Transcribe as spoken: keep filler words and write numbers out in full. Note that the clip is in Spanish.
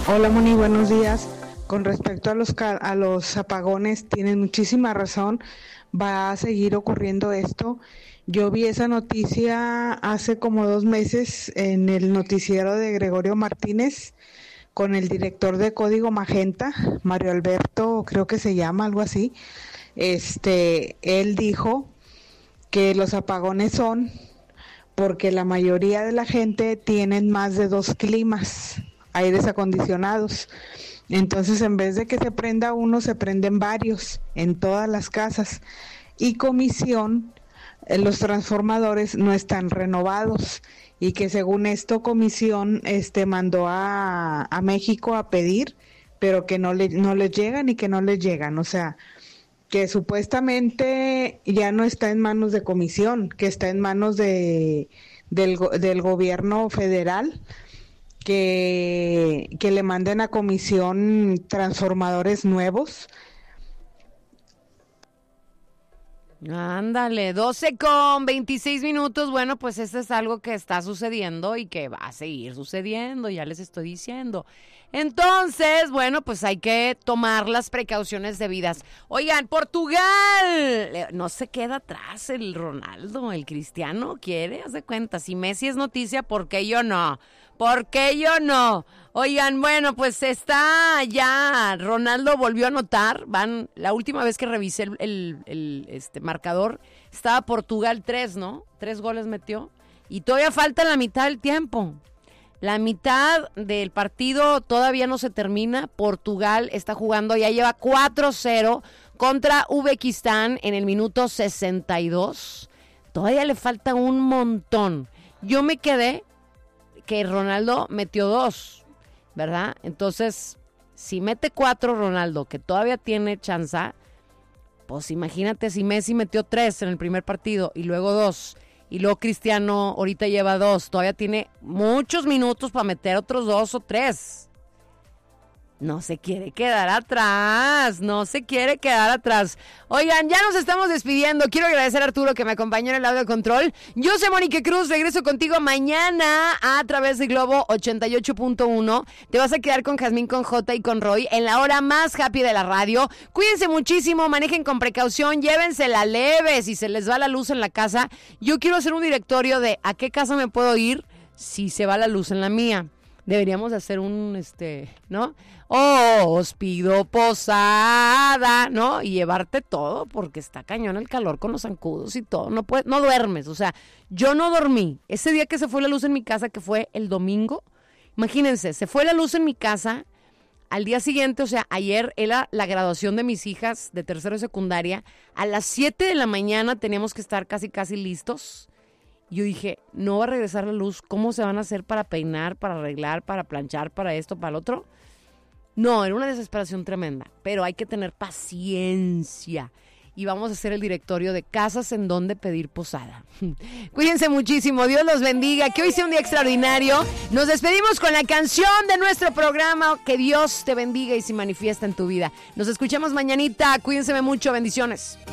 Hola Moni, buenos días. Con respecto a los ca- a los apagones, tienes muchísima razón. Va a seguir ocurriendo esto. Yo vi esa noticia hace como dos meses en el noticiero de Gregorio Martínez con el director de Código Magenta, Mario Alberto, creo que se llama, algo así. Este, él dijo que los apagones son porque la mayoría de la gente tienen más de dos climas, aires acondicionados. Entonces, en vez de que se prenda uno, se prenden varios en todas las casas. Y Comisión, eh, los transformadores no están renovados y que según esto Comisión este mandó a, a México a pedir, pero que no le no les llegan y que no les llegan, o sea, que supuestamente ya no está en manos de Comisión, que está en manos de del, go- del gobierno federal, que, que le manden a Comisión transformadores nuevos. Ándale, doce con veintiséis minutos. Bueno, pues esto es algo que está sucediendo y que va a seguir sucediendo, ya les estoy diciendo. Entonces, bueno, pues hay que tomar las precauciones debidas. Oigan, Portugal, eh, no se queda atrás el Ronaldo, el Cristiano quiere, haz de cuenta, si Messi es noticia, ¿por qué yo no? ¿Por qué yo no? Oigan, bueno, pues está ya, Ronaldo volvió a anotar, van, la última vez que revisé el, el, el, este marcador, estaba Portugal tres, ¿no? Tres goles metió, y todavía falta la mitad del tiempo. La mitad del partido todavía no se termina, Portugal está jugando, ya lleva cuatro cero contra Uzbekistán en el minuto sesenta y dos, todavía le falta un montón. Yo me quedé que Ronaldo metió dos, ¿verdad? Entonces, si mete cuatro Ronaldo, que todavía tiene chance, pues imagínate si Messi metió tres en el primer partido y luego dos, y luego Cristiano ahorita lleva dos, todavía tiene muchos minutos para meter otros dos o tres. No se quiere quedar atrás, no se quiere quedar atrás. Oigan, ya nos estamos despidiendo. Quiero agradecer a Arturo que me acompañó en el audio control. Yo soy Mónica Cruz, regreso contigo mañana a través de Globo ochenta y ocho punto uno. Te vas a quedar con Jazmín, con J y con Roy en la hora más happy de la radio. Cuídense muchísimo, manejen con precaución, llévensela leve si se les va la luz en la casa. Yo quiero hacer un directorio de a qué casa me puedo ir si se va la luz en la mía. Deberíamos hacer un, este, ¿no? Oh, os pido posada, ¿no? Y llevarte todo, porque está cañón el calor con los zancudos y todo. No puedes, no duermes, o sea, yo no dormí. Ese día que se fue la luz en mi casa, que fue el domingo, imagínense, se fue la luz en mi casa, al día siguiente, o sea, ayer era la graduación de mis hijas de tercero de secundaria, a las siete de la mañana teníamos que estar casi, casi listos. Yo dije, no va a regresar la luz, ¿cómo se van a hacer para peinar, para arreglar, para planchar, para esto, para el otro? No, era una desesperación tremenda, pero hay que tener paciencia. Y vamos a hacer el directorio de casas en donde pedir posada. Cuídense muchísimo, Dios los bendiga, que hoy sea un día extraordinario. Nos despedimos con la canción de nuestro programa, que Dios te bendiga y se manifiesta en tu vida. Nos escuchamos mañanita, cuídense mucho, bendiciones.